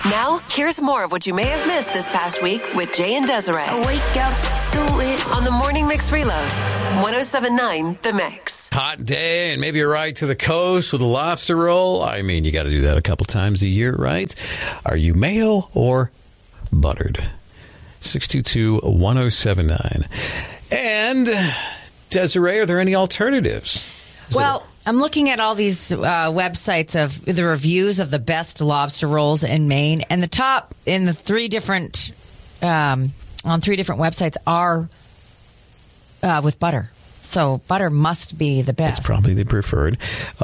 Now, here's more of what you may have missed this past week with Jay and Desiree. I wake up, do it. On the Morning Mix Reload, 107.9 The Mix. Hot day and maybe a ride to the coast with a lobster roll. I mean, you got to do that a couple times a year, right? Are you mayo or buttered? 622-1079. And Desiree, are there any alternatives? I'm looking at all these websites of the reviews of the best lobster rolls in Maine, and the top in the three different websites are with butter. So butter must be the best. It's probably the preferred.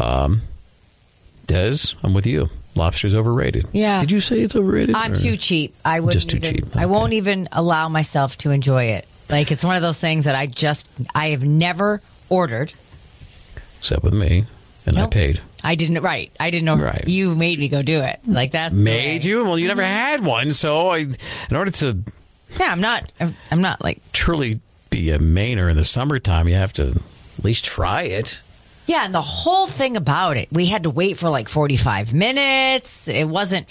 Des, I'm with you. Lobster's overrated. Yeah. Did you say it's overrated? I'm too cheap. I wouldn't just too cheap. Okay. I won't even allow myself to enjoy it. Like, it's one of those things that I have never ordered. Ordered with me, and I paid. I didn't. Right. I didn't know. Right. You made me go do it. Like, that's made you. Well, you never had one, so in order to. Yeah, I'm not like truly be a Mainer in the summertime. You have to at least try it. Yeah, and the whole thing about it, we had to wait for like 45 minutes. It wasn't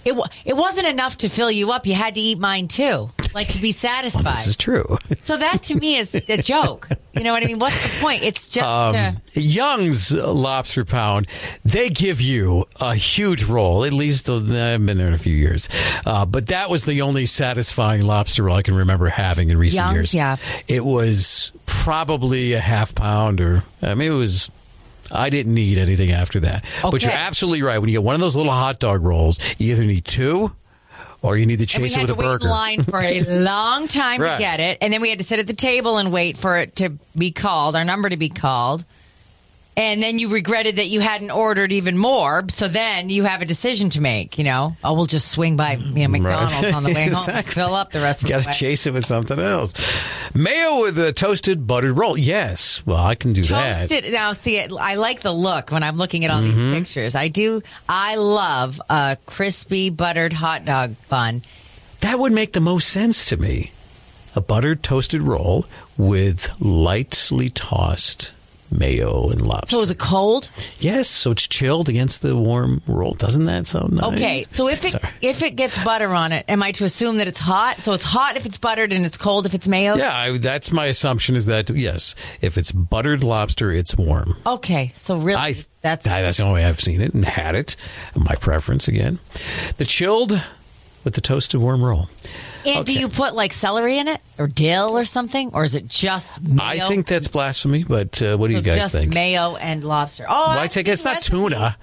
enough to fill you up. You had to eat mine too, like to be satisfied. Well, this is true. So that to me is a joke. You know what I mean? What's the point? It's just Young's Lobster Pound. They give you a huge roll. At least I've been there in a few years, but that was the only satisfying lobster roll I can remember having in recent years. Yeah, it was probably a half pound, or I mean, it was. I didn't need anything after that. Okay. But you're absolutely right. When you get one of those little hot dog rolls, you either need two or you need to chase it with a burger. We had to wait in line for a long time to get it. And then we had to sit at the table and wait for it to be called, our number to be called. And then you regretted that you hadn't ordered even more. So then you have a decision to make, Oh, we'll just swing by McDonald's on the way home and fill up the rest of the way. Got to chase it with something else. Mayo with a toasted buttered roll. Yes. Well, I can do that. Toasted. Now, see, I like the look when I'm looking at all these pictures. I love a crispy buttered hot dog bun. That would make the most sense to me. A buttered toasted roll with lightly tossed mayo and lobster. So is it cold? Yes, so it's chilled against the warm roll. Doesn't that sound nice? Okay, so if it gets butter on it, am I to assume that it's hot? So it's hot if it's buttered and it's cold if it's mayo? Yeah, that's my assumption is that, yes, if it's buttered lobster, it's warm. Okay, so really, that's the only way I've seen it and had it. My preference, again. The chilled with the toasted warm roll. And do you put like celery in it or dill or something? Or is it just mayo? I think that's blasphemy, but what do you guys think? Just mayo and lobster. Oh, I take it. It's not tuna.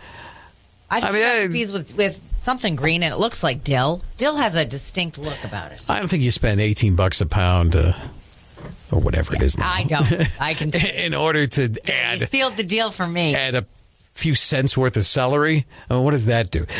I mean, recipes with something green, and it looks like dill. Dill has a distinct look about it. I don't think you spend $18 a pound or whatever it is now. I don't. I can. In order to add. You sealed the deal for me. Add a few cents worth of celery. I mean, what does that do?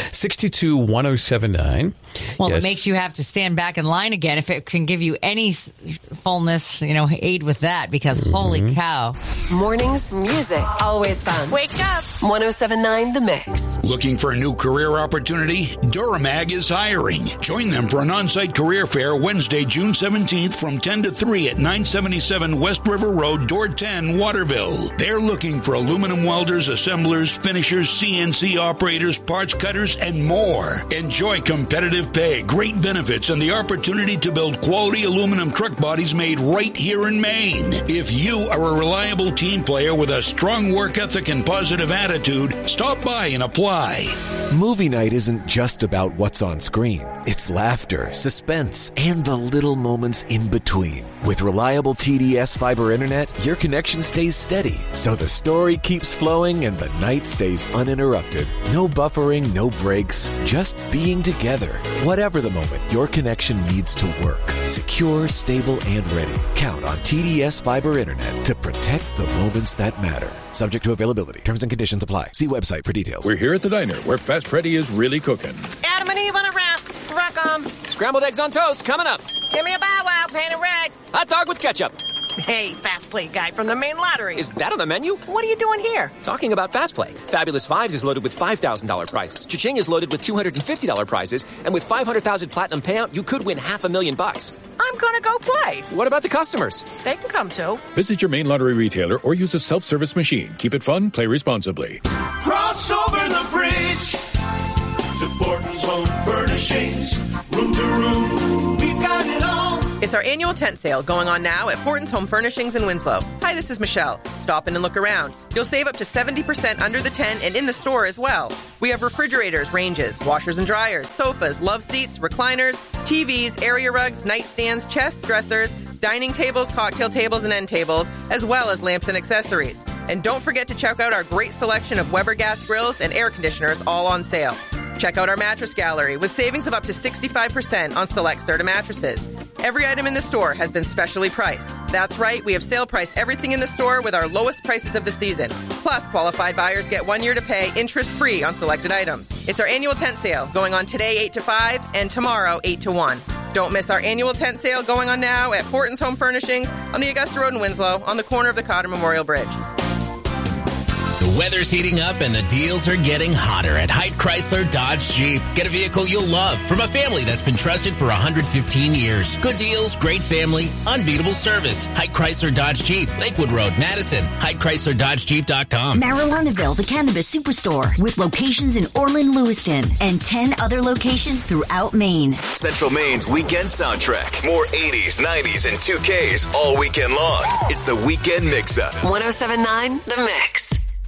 622-1079. Well, It makes you have to stand back in line again if it can give you any fullness, aid with that, because holy cow. Mornings, music, always fun. Wake up. 107.9 The Mix. Looking for a new career opportunity? Duramag is hiring. Join them for an on-site career fair Wednesday, June 17th from 10 to 3 at 977 West River Road, Door 10, Waterville. They're looking for aluminum welders, assemblers, finishers, CNC operators, parts cutters, and more. Enjoy competitive pay, great benefits, and the opportunity to build quality aluminum truck bodies made right here in Maine. If you are a reliable team player with a strong work ethic and positive attitude, stop by and apply. Movie night isn't just about what's on screen. It's laughter, suspense, and the little moments in between. With reliable TDS fiber internet, your connection stays steady, so the story keeps flowing and the night stays uninterrupted. No buffering, no breaks, just being together. Whatever the moment, your connection needs to work. Secure, stable, and ready. Count on TDS fiber internet to protect the moments that matter. Subject to availability. Terms and conditions apply. See website for details. We're here at the diner where Fast Freddy is really cooking. Adam and Eve on a wrap. Rock 'em. Scrambled eggs on toast coming up. Give me a Bow Wow, painted red. Hot dog with ketchup. Hey, Fast Play guy from the Maine Lottery. Is that on the menu? What are you doing here? Talking about Fast Play. Fabulous Fives is loaded with $5,000 prizes. Cha-Ching is loaded with $250 prizes. And with 500,000 platinum payout, you could win $500,000. I'm gonna go play. What about the customers? They can come too. Visit your Maine Lottery retailer or use a self-service machine. Keep it fun, play responsibly. Cross over the bridge to Fortin's Horton's Home Furnishings. Room to room, we've got it all. It's our annual tent sale going on now at Horton's Home Furnishings in Winslow. Hi, this is Michelle. Stop in and look around. You'll save up to 70% under the tent and in the store as well. We have refrigerators, ranges, washers and dryers, sofas, love seats, recliners, TVs, area rugs, nightstands, chests, dressers, dining tables, cocktail tables, and end tables, as well as lamps and accessories. And don't forget to check out our great selection of Weber gas grills and air conditioners, all on sale. Check out our mattress gallery with savings of up to 65% on select Serta mattresses. Every item in the store has been specially priced. That's right, we have sale priced everything in the store with our lowest prices of the season. Plus, qualified buyers get 1 year to pay interest-free on selected items. It's our annual tent sale going on today 8 to 5 and tomorrow 8 to 1. Don't miss our annual tent sale going on now at Horton's Home Furnishings on the Augusta Road in Winslow on the corner of the Cotter Memorial Bridge. The weather's heating up and the deals are getting hotter at Haight Chrysler Dodge Jeep. Get a vehicle you'll love from a family that's been trusted for 115 years. Good deals, great family, unbeatable service. Haight Chrysler Dodge Jeep, Lakewood Road, Madison. HaightChryslerDodgeJeep.com. Marijuanaville, the Cannabis Superstore, with locations in Orland, Lewiston, and 10 other locations throughout Maine. Central Maine's weekend soundtrack. More 80s, 90s, and 2Ks all weekend long. It's the Weekend Mix-Up. 107.9 The Mix.